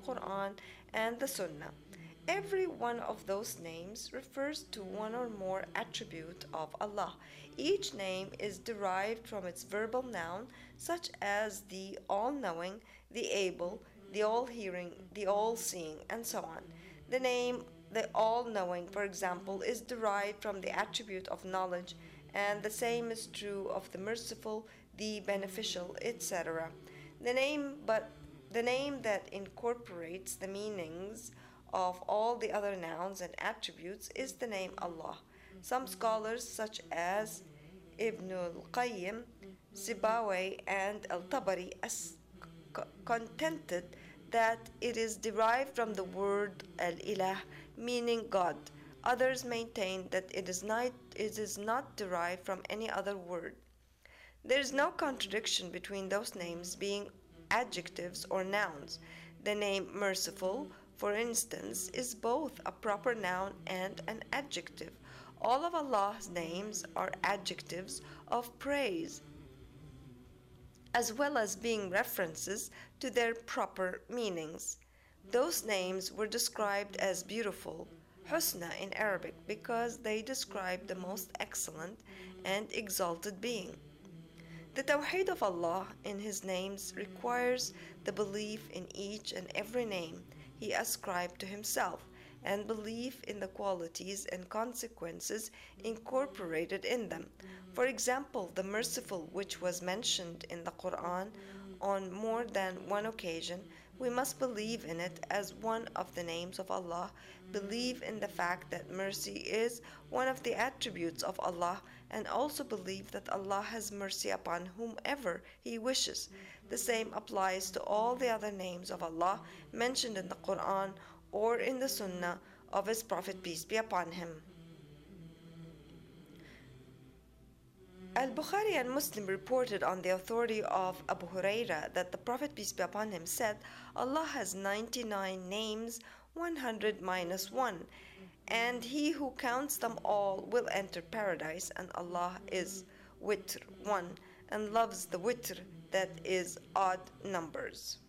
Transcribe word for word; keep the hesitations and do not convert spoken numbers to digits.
Quran and the Sunnah. Every one of those names refers to one or more attribute of Allah. Each name is derived from its verbal noun, such as the all-knowing, the able, the all-hearing, the all-seeing, and so on. The name the all-knowing, for example, is derived from the attribute of knowledge, and the same is true of the merciful, the beneficial, et cetera. The name but the name that incorporates the meanings of all the other nouns and attributes is the name Allah. Some scholars, such as Ibn al-Qayyim, Sibawayh, and al-Tabari, as contended that it is derived from the word al-ilah, meaning God. Others maintain that it is not, it is not derived from any other word. There is no contradiction between those names being adjectives or nouns. The name merciful, for instance, is both a proper noun and an adjective. All of Allah's names are adjectives of praise, as well as being references to their proper meanings. Those names were described as beautiful, husna in Arabic, because they describe the most excellent and exalted being. The Tawheed of Allah in His names requires the belief in each and every name He ascribed to Himself, and belief in the qualities and consequences incorporated in them. For example, the merciful, which was mentioned in the Quran on more than one occasion, we must believe in it as one of the names of Allah, believe in the fact that mercy is one of the attributes of Allah, and also believe that Allah has mercy upon whomever He wishes. The same applies to all the other names of Allah mentioned in the Quran or in the Sunnah of His Prophet, peace be upon him. Al-Bukhari and Muslim reported on the authority of Abu Huraira that the Prophet, peace be upon him, said, Allah has ninety-nine names, one hundred minus one, and he who counts them all will enter paradise, and Allah is witr, one, and loves the witr, that is odd numbers.